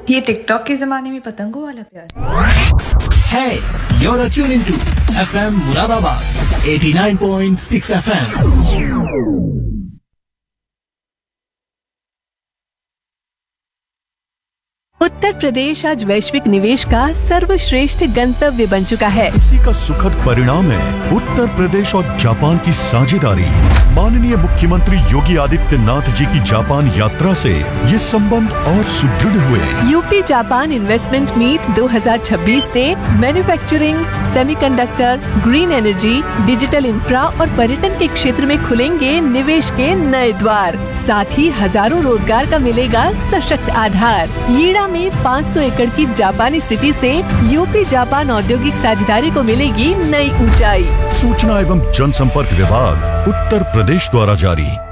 ये टिकटॉक के जमाने में पतंगों वाला प्यार। Hey, you're tuned into FM Muradabad 89.6 FM. Uttar Pradesh आज वैश्विक निवेश का सर्वश्रेष्ठ गंतव्य बन चुका है। इसी का सुखद परिणाम है उत्तर प्रदेश और जापान की साझेदारी। माननीय मुख्यमंत्री योगी आदित्यनाथ जी की जापान यात्रा से ये संबंध और सुदृढ़ हुए। यूपी जापान इन्वेस्टमेंट मीट 2026 से manufacturing, semiconductor, green energy, digital infra और पर्यटन के क्षेत्र में खुलेंगे निवेश के नए द्वार। साथ ही हजारों रोजगार का मिलेगा सशक्त आधार। यीड़ा में 500 एकड़ की जापानी सिटी से यूपी जापान औद्योगिक साझेदारी को मिलेगी नई ऊंचाई। सूचना एवं जनसंपर्क विभाग उत्तर प्रदेश द्वारा जारी।